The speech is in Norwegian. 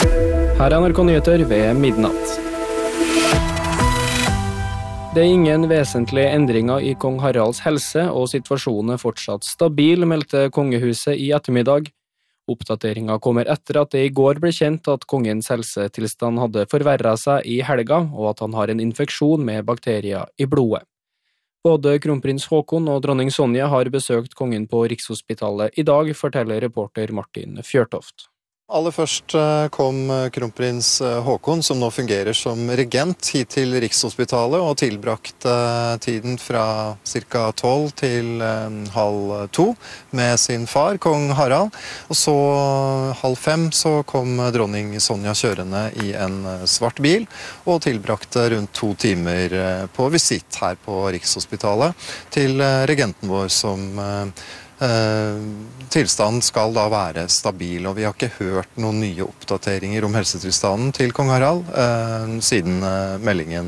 Her er NRK Nyheter ved midnatt. Det er ingen vesentlige endringer i kong Haralds helse, og situasjonen er fortsatt stabil, meldte kongehuset i ettermiddag. Oppdateringen kommer etter at det i går ble kjent at kongens helsetilstand hadde forverret seg i helga, og at han har en infeksjon med bakterier i blodet. Både kronprins Haakon og dronning Sonja har besøkt kongen på Rikshospitalet i dag, forteller reporter Martin Fjørtoft. Aller først kom kronprins Haakon, som nå fungerer som regent, hit til Rikshospitalet og tilbrakt tiden fra ca. 12 til 1:30 med sin far, kong Harald. Og så 4:30 så kom dronning Sonja kjørende i en svart bil og tilbrakte rundt 2 timer på visitt her på Rikshospitalet til regenten vår som tilstanden skal da være stabil, og vi har ikke hørt noen nye oppdateringer om helsetilstanden til kong Harald siden meldingen